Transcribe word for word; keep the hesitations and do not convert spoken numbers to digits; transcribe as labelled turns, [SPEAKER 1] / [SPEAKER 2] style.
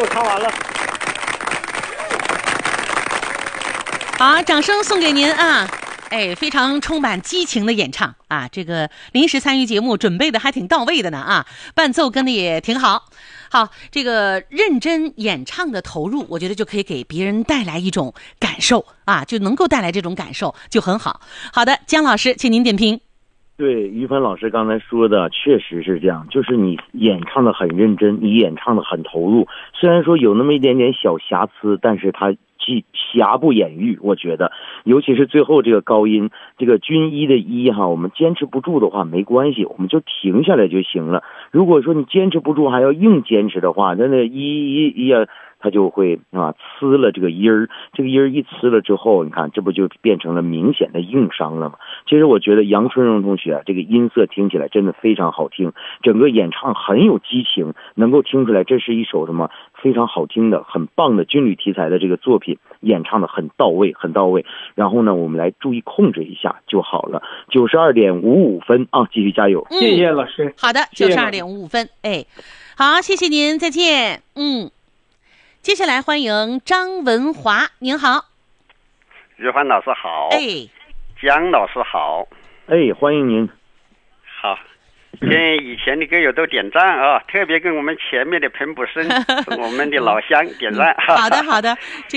[SPEAKER 1] 我唱完了。
[SPEAKER 2] 好，掌声送给您啊！哎，非常充满激情的演唱啊！这个临时参与节目，准备的还挺到位的呢啊，伴奏跟的也挺好。好，这个认真演唱的投入，我觉得就可以给别人带来一种感受啊，就能够带来这种感受，就很好。好的，姜老师，请您点评。
[SPEAKER 3] 对，于凡老师刚才说的确实是这样，就是你演唱的很认真，你演唱的很投入，虽然说有那么一点点小瑕疵，但是它既瑕不掩瑜，我觉得，尤其是最后这个高音，这个军医的医哈，我们坚持不住的话没关系，我们就停下来就行了。如果说你坚持不住还要硬坚持的话，那那医医医啊，它就会啊呲了这个音儿，这个音儿一呲了之后，你看这不就变成了明显的硬伤了吗？其实我觉得杨春荣同学啊，这个音色听起来真的非常好听，整个演唱很有激情，能够听出来这是一首什么非常好听的、很棒的军旅题材的这个作品，演唱的很到位，很到位。然后呢，我们来注意控制一下就好了。九十二点五五分啊，继续加油！
[SPEAKER 2] 嗯、
[SPEAKER 1] 谢谢老师。
[SPEAKER 2] 好的，九十二点五五分，哎，好，谢谢您，再见。嗯，接下来欢迎张文华，您好。
[SPEAKER 4] 于凡老师好。
[SPEAKER 2] 哎。
[SPEAKER 4] 姜老师好。
[SPEAKER 3] 哎，欢迎您。
[SPEAKER 4] 好，给以前的歌友都点赞啊，特别跟我们前面的彭普生我们的老乡点赞。
[SPEAKER 2] 好的好的。